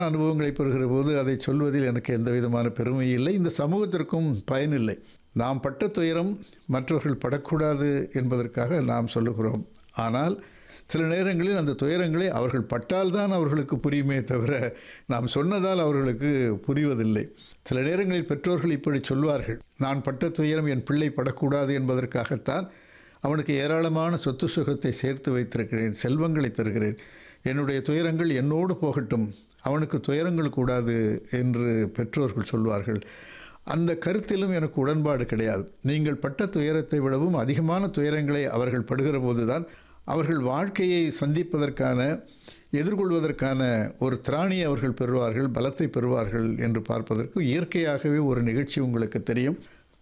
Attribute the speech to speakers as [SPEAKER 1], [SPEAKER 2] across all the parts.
[SPEAKER 1] அனுபவங்களை பெறுகிற போது அதை சொல்வதில் எனக்கு எந்த விதமான பெருமை இல்லை. இந்த சமூகத்திற்கும் பயனில்லை. நாம் பட்ட துயரம் மற்றவர்கள் படக்கூடாது என்பதற்காக நாம் சொல்லுகிறோம். ஆனால் சில நேரங்களில் அந்த துயரங்களை அவர்கள் பட்டால்தான் அவர்களுக்கு புரியுமே தவிர நாம் சொன்னதால் அவர்களுக்கு புரிவதில்லை. சில நேரங்களில் பெற்றோர்கள் இப்படி சொல்வார்கள், நான் பட்ட துயரம் என் பிள்ளை படக்கூடாது என்பதற்காகத்தான் அவனுக்கு ஏராளமான சொத்து சுகத்தை சேர்த்து வைத்திருக்கிறேன், செல்வங்களை தருகிறேன், என்னுடைய துயரங்கள் என்னோடு போகட்டும், அவனுக்கு துயரங்கள் கூடாது என்று பெற்றோர்கள் சொல்வார்கள். அந்த கருத்திலும் எனக்கு உடன்பாடு கிடையாது. நீங்கள் பட்ட துயரத்தை விடவும் அதிகமான துயரங்களை அவர்கள் படுகிற போதுதான் அவர்கள் வாழ்க்கையை சந்திப்பதற்கான, எதிர்கொள்வதற்கான ஒரு திராணியை அவர்கள் பெறுவார்கள், பலத்தை பெறுவார்கள் என்று பார்ப்பதற்கு இயற்கையாகவே ஒரு நிகழ்ச்சி உங்களுக்கு தெரியும்.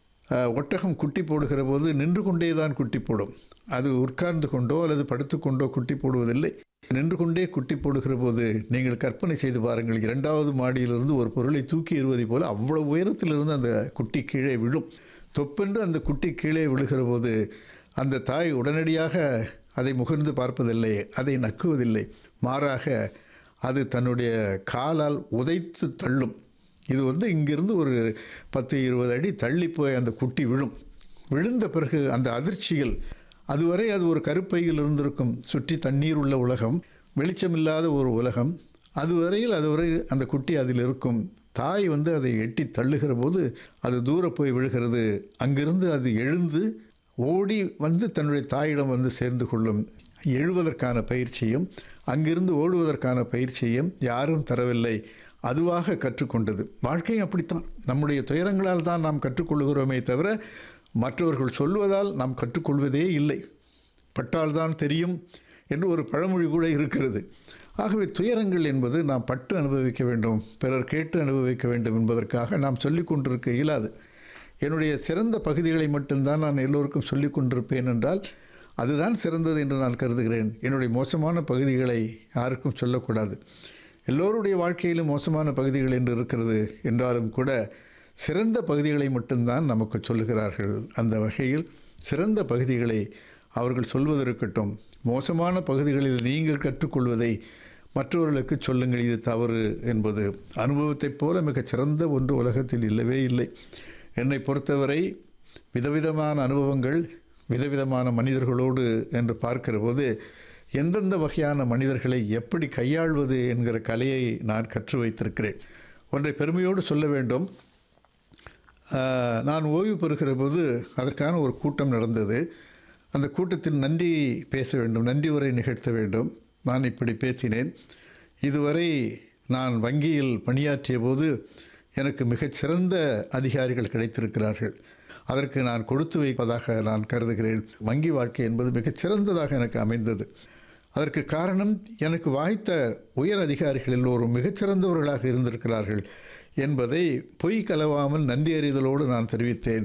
[SPEAKER 1] ஒட்டகம் குட்டி போடுகிற போது நின்று கொண்டே தான் குட்டி போடும். அது உட்கார்ந்து கொண்டோ அல்லது படுத்துக்கொண்டோ குட்டி போடுவதில்லை. நின்று கொண்டே குட்டி போடுகிற போது நீங்கள் கற்பனை செய்து பாருங்கள், 2வது மாடியிலிருந்து ஒரு பொருளை தூக்கி எறிவதை போல அவ்வளவு உயரத்திலிருந்து அந்த குட்டி கீழே விழும். தொப்பென்று அந்த குட்டி கீழே விழுகிற போது அந்த தாய் உடனடியாக அதை முகர்ந்து பார்ப்பதில்லை, அதை நக்குவதில்லை. மாறாக அது தன்னுடைய காலால் உதைத்து தள்ளும். இது இங்கிருந்து ஒரு 10-20 அடி தள்ளி போய் அந்த குட்டி விழும். விழுந்த பிறகு அந்த அதிர்ச்சியில், அதுவரை அது ஒரு கருப்பையில் இருந்திருக்கும், சுற்றி தண்ணீர் உள்ள உலகம், வெளிச்சமில்லாத ஒரு உலகம், அதுவரை அந்த குட்டி அதில் இருக்கும். தாய் அதை எட்டி தள்ளுகிற போது அது தூர போய் விழுகிறது. அங்கிருந்து அது எழுந்து ஓடி தன்னுடைய தாயிடம் சேர்ந்து கொள்ளும். எழுவதற்கான பயிற்சியும் அங்கிருந்து ஓடுவதற்கான பயிற்சியும் யாரும் தரவில்லை, அதுவாக கற்றுக்கொண்டது. வாழ்க்கையும் அப்படித்தான். நம்முடைய துயரங்களால் தான் நாம் கற்றுக்கொள்கிறோமே தவிர மற்றவர்கள் சொல்வதால் நாம் கற்றுக்கொள்வதே இல்லை. பட்டால்தான் தெரியும் என்று ஒரு பழமொழி கூட இருக்கிறது. ஆகவே துயரங்கள் என்பது நாம் பட்டு அனுபவிக்க வேண்டும், பிறர் கேட்டு அனுபவிக்க வேண்டும் என்பதற்காக நாம் சொல்லிக் கொண்டிருக்க இயலாது. என்னுடைய சிறந்த பகுதிகளை மட்டும்தான் நான் எல்லோருக்கும் சொல்லிக் கொண்டிருப்பேன் என்றால் அதுதான் சிறந்தது என்று நான் கருதுகிறேன். என்னுடைய மோசமான பகுதிகளை யாருக்கும் சொல்லக்கூடாது. எல்லோருடைய வாழ்க்கையிலும் மோசமான பகுதிகள் என்று இருக்கிறது என்றாலும் கூட சிறந்த பகுதிகளை மட்டும்தான் நமக்கு சொல்லுகிறார்கள். அந்த வகையில் சிறந்த பகுதிகளை அவர்கள் சொல்வதற்கட்டும், மோசமான பகுதிகளில் நீங்கள் கற்றுக்கொள்வதை மற்றவர்களுக்கு சொல்லுங்கள், இது தவறு என்பது அனுபவத்தைப் போல மிகச் சிறந்த ஒன்று உலகத்தில் இல்லவே இல்லை. என்னை பொறுத்தவரை விதவிதமான அனுபவங்கள், விதவிதமான மனிதர்களோடு என்று பார்க்கிற போது எந்தெந்த வகையான மனிதர்களை எப்படி கையாள்வது என்கிற கலையை நான் கற்று வைத்திருக்கிறேன். ஒன்றை பெருமையோடு சொல்ல வேண்டும். நான் ஓய்வு பெறுகிற போது அதற்கான ஒரு கூட்டம் நடந்தது. அந்த கூட்டத்தில் நன்றி பேச வேண்டும், நன்றி உரை நிகழ்த்த வேண்டும். நான் இப்படி பேசினேன், இதுவரை நான் வங்கியில் பணியாற்றிய போது எனக்கு மிகச்சிறந்த அதிகாரிகள் கிடைத்திருக்கிறார்கள், அதற்கு நான் கொடுத்து வைப்பதாக நான் கருதுகிறேன். வங்கி வாழ்க்கை என்பது மிகச்சிறந்ததாக எனக்கு அமைந்தது. அதற்கு காரணம் எனக்கு வாய்த்த உயர் அதிகாரிகள் எல்லோரும் மிகச்சிறந்தவர்களாக இருந்திருக்கிறார்கள் என்பதை பொய் கலவாமல் நன்றி அறிதலோடு நான் தெரிவித்தேன்.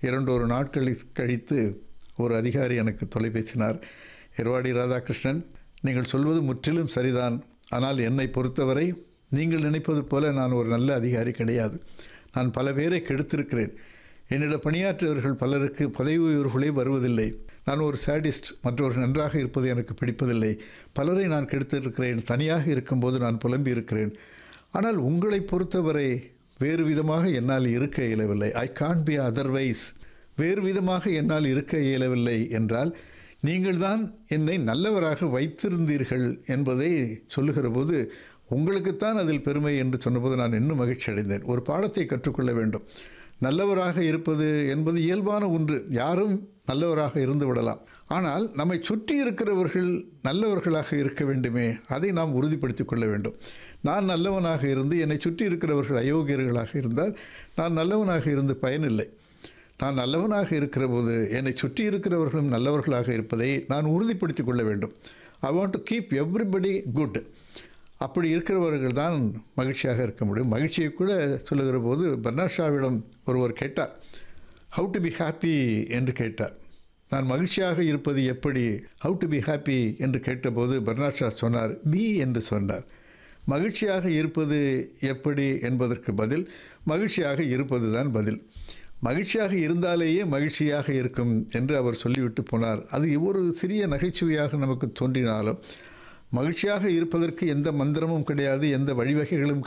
[SPEAKER 1] 2 நாட்கள் கழித்து ஒரு அதிகாரி எனக்கு தொலைபேசினார். எர்வாடி ராதாகிருஷ்ணன், நீங்கள் சொல்வது முற்றிலும் சரிதான், ஆனால் என்னை பொறுத்தவரை நீங்கள் நினைப்பது போல நான் ஒரு நல்ல அதிகாரி கிடையாது. நான் பல பேரை கெடுத்திருக்கிறேன். என்னிடம் பணியாற்றியவர்கள் பலருக்கு பதவி உயர்வுகளே வருவதில்லை. நான் ஒரு சாடிஸ்ட், மற்றவர்கள் நன்றாக இருப்பது எனக்கு பிடிப்பதில்லை. பலரை நான் கெடுத்திருக்கிறேன். தனியாக இருக்கும்போது நான் புலம்பி இருக்கிறேன். ஆனால் உங்களை பொறுத்தவரை வேறு விதமாக என்னால் இருக்க இயலவில்லை. I can't be otherwise. வேறு விதமாக என்னால் இருக்க இயலவில்லை என்றால் நீங்கள் தான் என்னை நல்லவராக வைத்திருந்தீர்கள் என்பதை சொல்லுகிற போது உங்களுக்குத்தான் அதில் பெருமை என்று சொன்னபோது நான் இன்னும் மகிழ்ச்சி அடைந்தேன். ஒரு பாடத்தை கற்றுக்கொள்ள வேண்டும். நல்லவராக இருப்பது என்பது இயல்பான ஒன்று. யாரும் நல்லவராக இருந்து விடலாம். ஆனால் நம்மை சுற்றி இருக்கிறவர்கள் நல்லவர்களாக இருக்க வேண்டுமே, அதை நாம் உறுதிப்படுத்திக் கொள்ள வேண்டும். நான் நல்லவனாக இருந்து என்னை சுற்றி இருக்கிறவர்கள் அயோக்கியர்களாக இருந்தால் நான் நல்லவனாக இருந்து பயனில்லை. நான் நல்லவனாக இருக்கிற போது என்னை சுற்றி இருக்கிறவர்களும் நல்லவர்களாக இருப்பதை நான் உறுதிப்படுத்திக் கொள்ள வேண்டும். I want to keep everybody good. அப்படி இருக்கிறவர்கள் தான் மகிழ்ச்சியாக இருக்க முடியும். மகிழ்ச்சியை கூட சொல்லுகிற போது பெர்னார்ட் ஷாவிடம் ஒருவர் கேட்டார், ஹவு டு பி ஹாப்பி என்று கேட்டார். நான் மகிழ்ச்சியாக இருப்பது எப்படி, ஹவு டு பி ஹாப்பி என்று கேட்டபோது பெர்னார்ட் ஷா சொன்னார், பி என்று சொன்னார். மகிழ்ச்சியாக இருப்பது எப்படி என்பதற்கு பதில் மகிழ்ச்சியாக இருப்பது தான் பதில். மகிழ்ச்சியாக இருந்தாலேயே மகிழ்ச்சியாக இருக்கும் என்று அவர் சொல்லிவிட்டு போனார். அது ஒரு சிறிய நகைச்சுவையாக நமக்கு தோன்றினாலும் மகிழ்ச்சியாக இருப்பதற்கு எந்த மந்திரமும் கிடையாது, எந்த வழிவகைகளும்